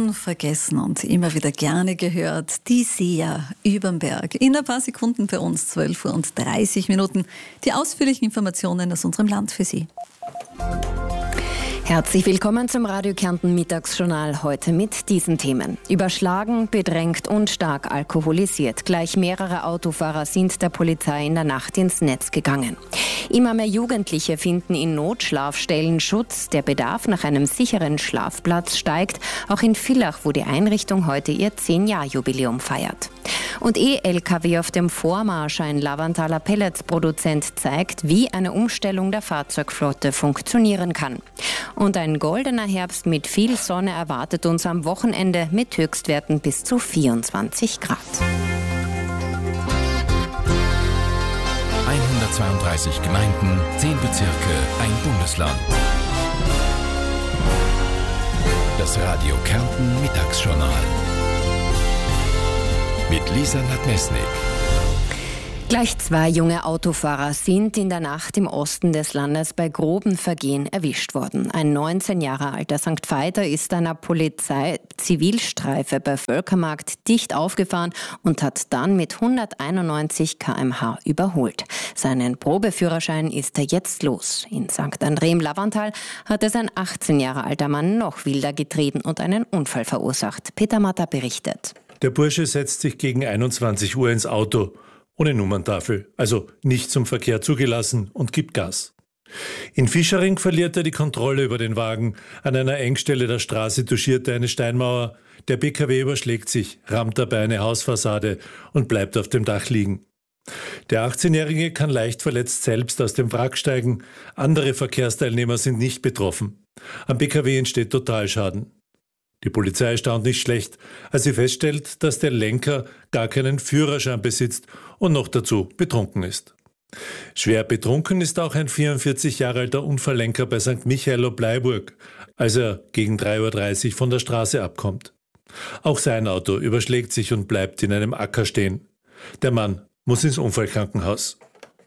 unvergessen und immer wieder gerne gehört, die Seher überm Berg. In ein paar Sekunden bei uns, 12:30 Uhr. Die ausführlichen Informationen aus unserem Land für Sie. Herzlich willkommen zum Radio Kärnten Mittagsjournal, heute mit diesen Themen. Überschlagen, bedrängt und stark alkoholisiert. Gleich mehrere Autofahrer sind der Polizei in der Nacht ins Netz gegangen. Immer mehr Jugendliche finden in Notschlafstellen Schutz. Der Bedarf nach einem sicheren Schlafplatz steigt, auch in Villach, wo die Einrichtung heute ihr 10-Jahr-Jubiläum feiert. Und E-LKW auf dem Vormarsch, ein Lavanthaler Pelletsproduzent, zeigt, wie eine Umstellung der Fahrzeugflotte funktionieren kann. Und ein goldener Herbst mit viel Sonne erwartet uns am Wochenende mit Höchstwerten bis zu 24 Grad. 132 Gemeinden, 10 Bezirke, ein Bundesland. Das Radio Kärnten Mittagsjournal. Mit Lisa Nadmesnik. Gleich 2 junge Autofahrer sind in der Nacht im Osten des Landes bei groben Vergehen erwischt worden. Ein 19 Jahre alter St. Veiter ist einer Polizei-Zivilstreife bei Völkermarkt dicht aufgefahren und hat dann mit 191 km/h überholt. Seinen Probeführerschein ist er jetzt los. In St. André im Lavanttal hat es ein 18 Jahre alter Mann noch wilder getrieben und einen Unfall verursacht. Peter Matter berichtet. Der Bursche setzt sich gegen 21 Uhr ins Auto. Ohne Nummerntafel, also nicht zum Verkehr zugelassen, und gibt Gas. In Fischering verliert er die Kontrolle über den Wagen. An einer Engstelle der Straße touchiert er eine Steinmauer. Der PKW überschlägt sich, rammt dabei eine Hausfassade und bleibt auf dem Dach liegen. Der 18-Jährige kann leicht verletzt selbst aus dem Wrack steigen. Andere Verkehrsteilnehmer sind nicht betroffen. Am PKW entsteht Totalschaden. Die Polizei staunt nicht schlecht, als sie feststellt, dass der Lenker gar keinen Führerschein besitzt und noch dazu betrunken ist. Schwer betrunken ist auch ein 44 Jahre alter Unfalllenker bei St. Michael ob Bleiburg, als er gegen 3:30 Uhr von der Straße abkommt. Auch sein Auto überschlägt sich und bleibt in einem Acker stehen. Der Mann muss ins Unfallkrankenhaus.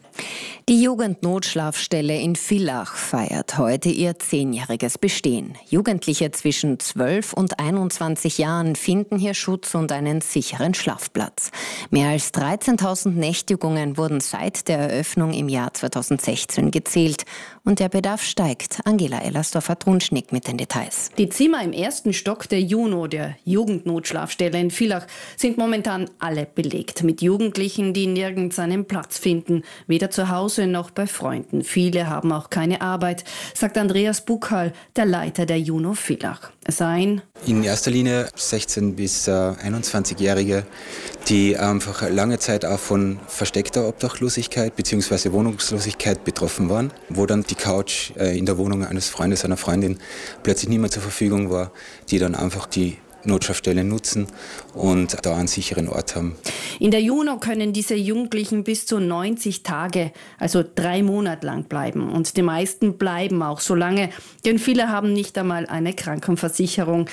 Die Jugendnotschlafstelle in Villach feiert heute ihr 10-jähriges Bestehen. Jugendliche zwischen 12 und 21 Jahren finden hier Schutz und einen sicheren Schlafplatz. Mehr als 13.000 Nächtigungen wurden seit der Eröffnung im Jahr 2016 gezählt. Und der Bedarf steigt. Angela Ellersdorfer-Trunschnick mit den Details. Die Zimmer im ersten Stock der JUNO, der Jugendnotschlafstelle in Villach, sind momentan alle belegt. Mit Jugendlichen, die nirgends einen Platz finden. Weder zu Hause noch bei Freunden. Viele haben auch keine Arbeit, sagt Andreas Buchal, der Leiter der JUNO Villach. Es seien in erster Linie 16- bis 21-Jährige, die einfach lange Zeit auch von versteckter Obdachlosigkeit bzw. Wohnungslosigkeit betroffen waren, wo dann die Couch in der Wohnung eines Freundes, einer Freundin plötzlich nicht mehr zur Verfügung war, die dann einfach die Notschlafstelle nutzen und da einen sicheren Ort haben. In der JUNO können diese Jugendlichen bis zu 90 Tage, also 3 Monate lang bleiben. Und die meisten bleiben auch so lange, denn viele haben nicht einmal eine Krankenversicherung.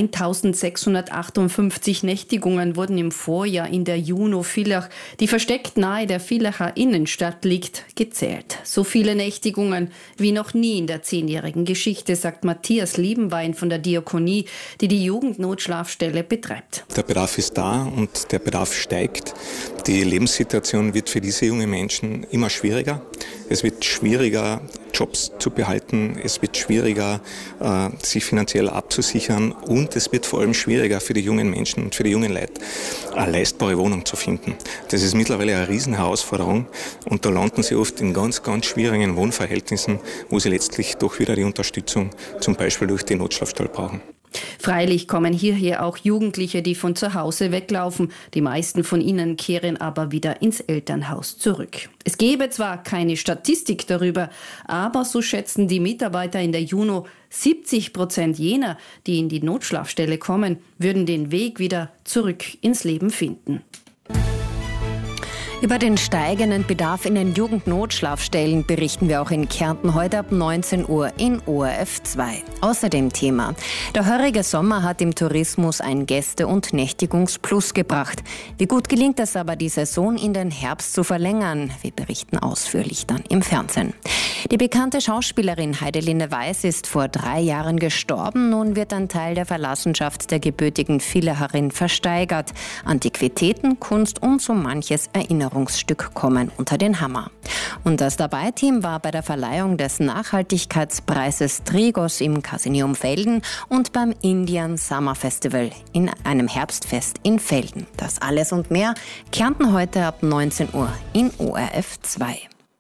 1658 Nächtigungen wurden im Vorjahr in der JUNO Villach, die versteckt nahe der Villacher Innenstadt liegt, gezählt. So viele Nächtigungen wie noch nie in der 10-jährigen Geschichte, sagt Matthias Liebenwein von der Diakonie, die die Jugendnotschlafstelle betreibt. Der Bedarf ist da und der Bedarf steigt. Die Lebenssituation wird für diese jungen Menschen immer schwieriger. Es wird schwieriger, Jobs zu behalten. Es wird schwieriger, sich finanziell abzusichern. Und es wird vor allem schwieriger für die jungen Menschen und für die jungen Leute, eine leistbare Wohnung zu finden. Das ist mittlerweile eine Riesenherausforderung. Und da landen sie oft in ganz, ganz schwierigen Wohnverhältnissen, wo sie letztlich doch wieder die Unterstützung, zum Beispiel durch die Notschlafstelle, brauchen. Freilich kommen hierher auch Jugendliche, die von zu Hause weglaufen. Die meisten von ihnen kehren aber wieder ins Elternhaus zurück. Es gebe zwar keine Statistik darüber, aber so schätzen die Mitarbeiter in der JUNO, 70% jener, die in die Notschlafstelle kommen, würden den Weg wieder zurück ins Leben finden. Über den steigenden Bedarf in den Jugendnotschlafstellen berichten wir auch in Kärnten heute ab 19 Uhr in ORF 2. Außerdem Thema: Der heurige Sommer hat im Tourismus ein Gäste- und Nächtigungsplus gebracht. Wie gut gelingt es aber, die Saison in den Herbst zu verlängern? Wir berichten ausführlich dann im Fernsehen. Die bekannte Schauspielerin Heidelinde Weiß ist vor 3 Jahren gestorben. Nun wird ein Teil der Verlassenschaft der gebürtigen Villacherin versteigert. Antiquitäten, Kunst und so manches Erinnerungsstück kommen unter den Hammer. Und das Dabei-Team war bei der Verleihung des Nachhaltigkeitspreises Trigos im Casinium Velden und beim Indian Summer Festival in einem Herbstfest in Velden. Das alles und mehr Kärnten heute ab 19 Uhr in ORF 2.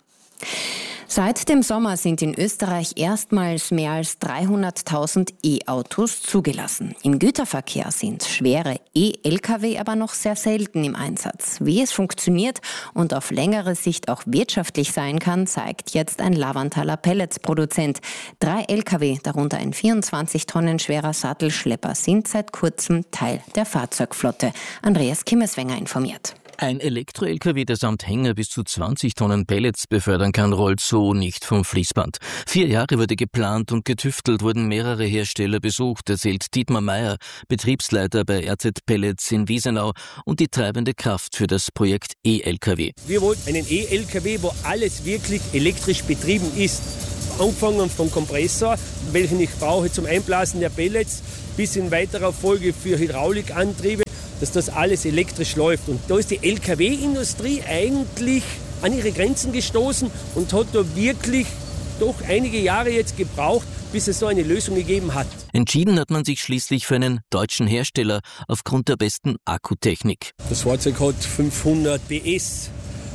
Seit dem Sommer sind in Österreich erstmals mehr als 300.000 E-Autos zugelassen. Im Güterverkehr sind schwere E-Lkw aber noch sehr selten im Einsatz. Wie es funktioniert und auf längere Sicht auch wirtschaftlich sein kann, zeigt jetzt ein Lavanthaler Pelletsproduzent. 3 Lkw, darunter ein 24 Tonnen schwerer Sattelschlepper, sind seit kurzem Teil der Fahrzeugflotte. Andreas Kimmeswenger informiert. Ein Elektro-LKW, der samt Hänger bis zu 20 Tonnen Pellets befördern kann, rollt so nicht vom Fließband. 4 Jahre wurde geplant und getüftelt, wurden mehrere Hersteller besucht, erzählt Dietmar Meyer, Betriebsleiter bei RZ Pellets in Wiesenau und die treibende Kraft für das Projekt E-LKW. Wir wollten einen E-LKW, wo alles wirklich elektrisch betrieben ist. Angefangen vom Kompressor, welchen ich brauche zum Einblasen der Pellets, bis in weiterer Folge für Hydraulikantriebe, dass das alles elektrisch läuft. Und da ist die LKW-Industrie eigentlich an ihre Grenzen gestoßen und hat da wirklich doch einige Jahre jetzt gebraucht, bis es so eine Lösung gegeben hat. Entschieden hat man sich schließlich für einen deutschen Hersteller aufgrund der besten Akkutechnik. Das Fahrzeug hat 500 PS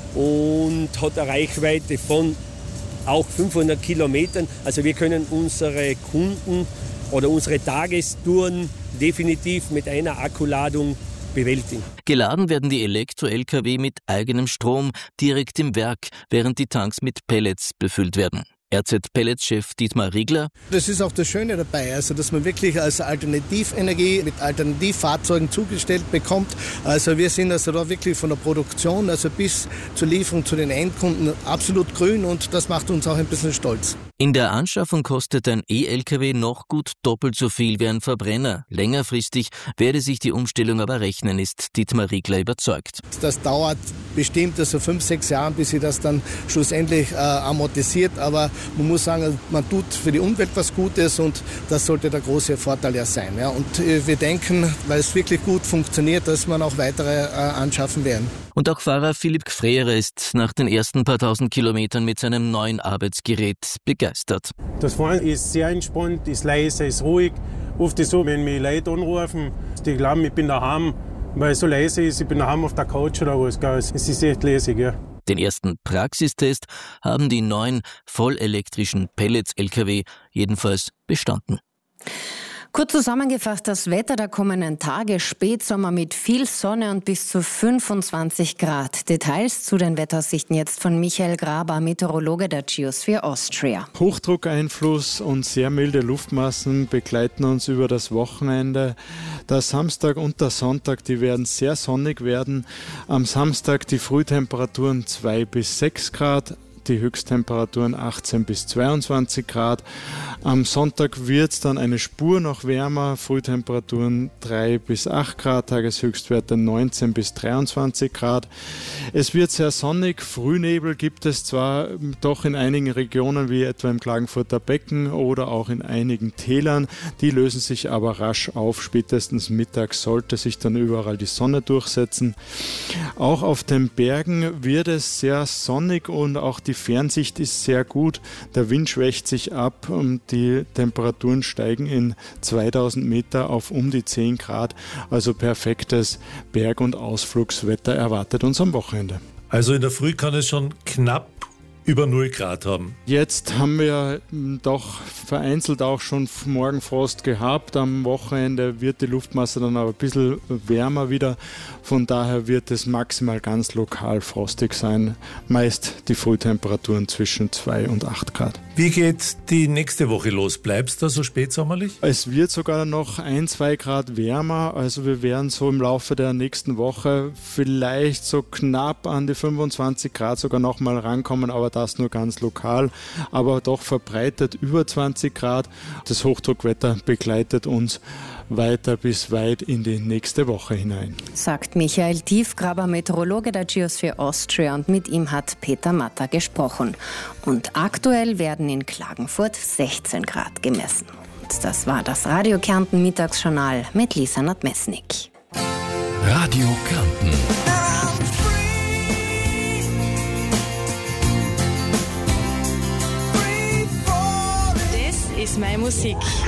und hat eine Reichweite von auch 500 Kilometern. Also wir können unsere Kunden oder unsere Tagestouren definitiv mit einer Akkuladung bewältigen. Geladen werden die Elektro-LKW mit eigenem Strom direkt im Werk, während die Tanks mit Pellets befüllt werden. RZ-Pellets-Chef Dietmar Riegler. Das ist auch das Schöne dabei, also dass man wirklich als Alternativenergie mit Alternativfahrzeugen zugestellt bekommt. Also wir sind also da wirklich von der Produktion, also bis zur Lieferung zu den Endkunden absolut grün und das macht uns auch ein bisschen stolz. In der Anschaffung kostet ein E-LKW noch gut doppelt so viel wie ein Verbrenner. Längerfristig werde sich die Umstellung aber rechnen, ist Dietmar Riegler überzeugt. Das dauert bestimmt also 5-6 Jahre, bis sich das dann schlussendlich amortisiert, aber man muss sagen, man tut für die Umwelt was Gutes und das sollte der große Vorteil ja sein. Ja. Und wir denken, weil es wirklich gut funktioniert, dass man auch weitere anschaffen werden. Und auch Fahrer Philipp Gfrere ist nach den ersten paar tausend Kilometern mit seinem neuen Arbeitsgerät begeistert. Das Fahren ist sehr entspannt, ist leise, ist ruhig. Oft ist es so, wenn mich Leute anrufen, die glauben, ich bin daheim, weil es so leise ist, ich bin daheim auf der Couch oder was. Es ist echt lässig, ja. Den ersten Praxistest haben die 9 vollelektrischen Pellets-LKW jedenfalls bestanden. Kurz zusammengefasst das Wetter der kommenden Tage: Spätsommer mit viel Sonne und bis zu 25 Grad. Details zu den Wetteraussichten jetzt von Michael Graber, Meteorologe der Geosphere Austria. Hochdruckeinfluss und sehr milde Luftmassen begleiten uns über das Wochenende. Der Samstag und der Sonntag, die werden sehr sonnig werden. Am Samstag die Frühtemperaturen 2 bis 6 Grad. Die Höchsttemperaturen 18 bis 22 Grad. Am Sonntag wird es dann eine Spur noch wärmer, Frühtemperaturen 3 bis 8 Grad, Tageshöchstwerte 19 bis 23 Grad. Es wird sehr sonnig, Frühnebel gibt es zwar doch in einigen Regionen, wie etwa im Klagenfurter Becken oder auch in einigen Tälern, die lösen sich aber rasch auf. Spätestens mittags sollte sich dann überall die Sonne durchsetzen. Auch auf den Bergen wird es sehr sonnig und auch die Fernsicht ist sehr gut. Der Wind schwächt sich ab und die Temperaturen steigen in 2000 Meter auf um die 10 Grad. Also perfektes Berg- und Ausflugswetter erwartet uns am Wochenende. Also in der Früh kann es schon knapp über 0 Grad haben. Jetzt haben wir doch vereinzelt auch schon Morgenfrost gehabt. Am Wochenende wird die Luftmasse dann aber ein bisschen wärmer wieder. Von daher wird es maximal ganz lokal frostig sein. Meist die Frühtemperaturen zwischen 2 und 8 Grad. Wie geht die nächste Woche los? Bleibt es da so spätsommerlich? Es wird sogar noch 1-2 Grad wärmer. Also wir werden so im Laufe der nächsten Woche vielleicht so knapp an die 25 Grad sogar noch mal rankommen, aber das nur ganz lokal, aber doch verbreitet über 20 Grad. Das Hochdruckwetter begleitet uns weiter bis weit in die nächste Woche hinein. Sagt Michael Tiefgraber, Meteorologe der Geosphere Austria, und mit ihm hat Peter Matter gesprochen. Und aktuell werden in Klagenfurt 16 Grad gemessen. Und das war das Radio Kärnten Mittagsjournal mit Lisa Nadmesnik. Radio Kärnten. Das ist meine Musik.